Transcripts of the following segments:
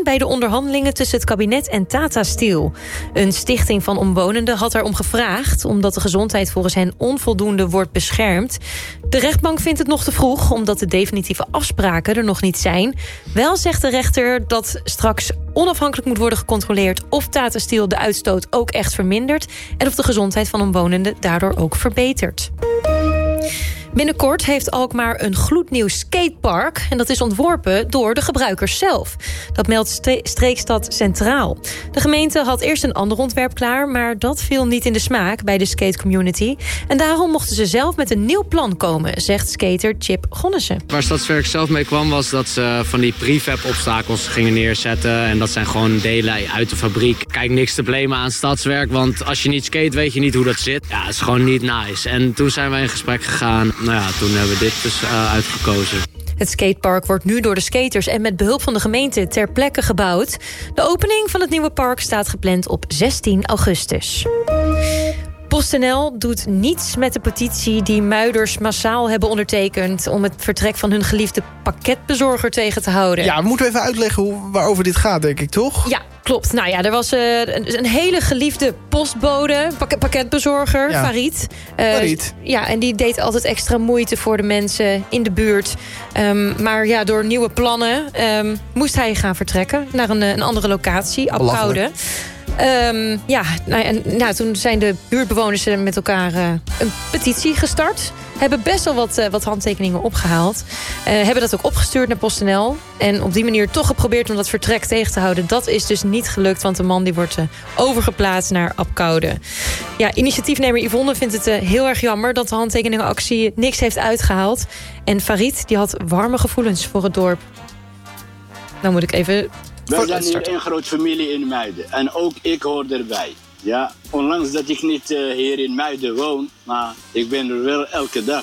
bij de onderhandelingen tussen het kabinet en Tata Steel. Een stichting van omwonenden had erom gevraagd, omdat de gezondheid volgens hen onvoldoende wordt beschermd. De rechtbank vindt het nog te vroeg, omdat de definitieve afspraken er nog niet zijn. Wel zegt de rechter dat straks onafhankelijk moet worden gecontroleerd of Tata Steel de uitstoot ook echt vermindert en of de gezondheid van omwonenden daardoor ook verbetert. Binnenkort heeft Alkmaar een gloednieuw skatepark. En dat is ontworpen door de gebruikers zelf. Dat meldt Streekstad Centraal. De gemeente had eerst een ander ontwerp klaar, maar dat viel niet in de smaak bij de skatecommunity. En daarom mochten ze zelf met een nieuw plan komen, zegt skater Chip Gonnissen. Waar Stadswerk zelf mee kwam was dat ze van die prefab obstakels gingen neerzetten. En dat zijn gewoon delen uit de fabriek. Kijk, niks te blamen aan Stadswerk, want als je niet skate weet je niet hoe dat zit. Ja, het is gewoon niet nice. En toen zijn wij in gesprek gegaan. Nou ja, toen hebben we dit dus uitgekozen. Het skatepark wordt nu door de skaters en met behulp van de gemeente ter plekke gebouwd. De opening van het nieuwe park staat gepland op 16 augustus. PostNL doet niets met de petitie die muiders massaal hebben ondertekend om het vertrek van hun geliefde pakketbezorger tegen te houden. Ja, we moeten even uitleggen waarover dit gaat, denk ik, toch? Ja, klopt. Nou ja, er was een hele geliefde postbode, pakketbezorger, ja. Farid. Ja, en die deed altijd extra moeite voor de mensen in de buurt. Maar ja, door nieuwe plannen moest hij gaan vertrekken naar een andere locatie, Apkoude. Toen zijn de buurtbewoners met elkaar een petitie gestart. Hebben best wel wat handtekeningen opgehaald. Hebben dat ook opgestuurd naar PostNL. En op die manier toch geprobeerd om dat vertrek tegen te houden. Dat is dus niet gelukt, want de man die wordt overgeplaatst naar Apkoude. Ja, initiatiefnemer Yvonne vindt het heel erg jammer dat de handtekeningenactie niks heeft uitgehaald. En Farid die had warme gevoelens voor het dorp. Nou moet ik even... Wij zijn hier een grote familie in Muiden. En ook ik hoor erbij. Ja, ondanks dat ik niet hier in Muiden woon, maar ik ben er wel elke dag.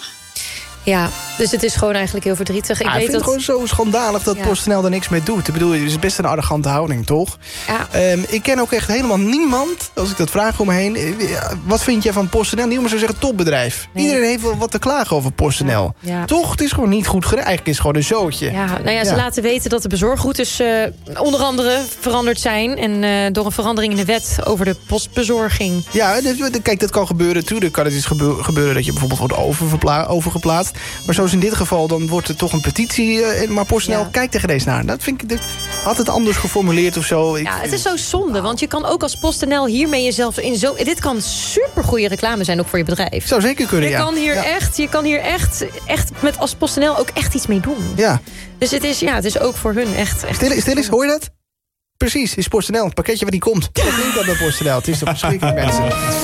Ja, dus het is gewoon eigenlijk heel verdrietig. Ik vind het gewoon zo schandalig dat PostNL er niks mee doet. Ik bedoel, het is best een arrogante houding, toch? Ja. Ik ken ook echt helemaal niemand, als ik dat vraag om me heen. Wat vind jij van PostNL? Niemand zou zeggen topbedrijf. Nee. Iedereen heeft wel wat te klagen over PostNL. Ja. Toch? Het is gewoon niet goed gedaan. Eigenlijk is het gewoon een zootje. Ja, nou ja, ze laten weten dat de bezorgroutes onder andere veranderd zijn. En door een verandering in de wet over de postbezorging. Ja, kijk, dat kan gebeuren. Natuurlijk kan het iets gebeuren dat je bijvoorbeeld wordt overgeplaatst. Maar zoals in dit geval, dan wordt er toch een petitie. Maar PostNL kijkt er geen eens naar. Dat vind ik, had het anders geformuleerd of zo. Het is zo zonde, want je kan ook als PostNL hiermee jezelf in zo... Dit kan supergoeie reclame zijn, ook voor je bedrijf. Zou zeker kunnen, je kan hier echt met als PostNL ook echt iets mee doen. Ja. Dus het is ook voor hun echt... Stil eens, hoor je dat? Precies, is PostNL. Het pakketje wat niet komt. Dat klinkt dat bij PostNL. Het is toch verschrikkelijk, mensen.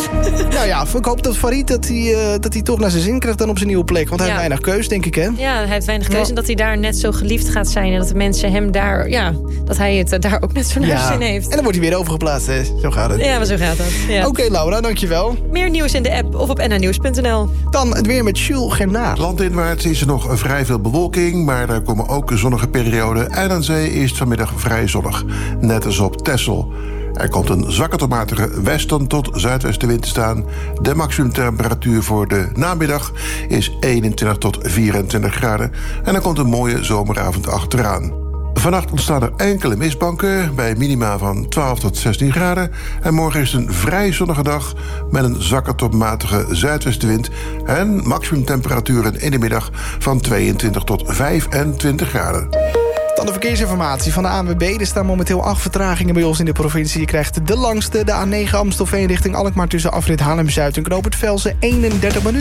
Nou ja, ik hoop dat Farid dat hij toch naar zijn zin krijgt dan op zijn nieuwe plek. Want hij heeft weinig keus, denk ik, hè? Ja, hij heeft weinig keus. En dat hij daar net zo geliefd gaat zijn. En dat de mensen hem daar... Ja, dat hij het daar ook net zo naar zin heeft. En dan wordt hij weer overgeplaatst, hè? Zo gaat het. Ja, maar zo gaat dat. Ja. Oké, Laura, dankjewel. Meer nieuws in de app of op nhnieuws.nl. Dan het weer met Jules Gernaar. Landinwaarts is er nog vrij veel bewolking, maar daar komen ook zonnige perioden. En aan zee is het vanmiddag vrij zonnig. Net als op Texel. Er komt een zwakke tot matige westen tot zuidwestenwind te staan. De maximumtemperatuur voor de namiddag is 21 tot 24 graden. En er komt een mooie zomeravond achteraan. Vannacht ontstaan er enkele mistbanken bij minima van 12 tot 16 graden. En morgen is het een vrij zonnige dag met een zwakke tot matige zuidwestenwind. En maximumtemperaturen in de middag van 22 tot 25 graden. Dan de verkeersinformatie van de ANWB. Er staan momenteel 8 vertragingen bij ons in de provincie. Je krijgt de langste, de A9 Amstelveen richting Alkmaar tussen afrit Haarlem-Zuid en knooppunt Velsen, 31 minuten.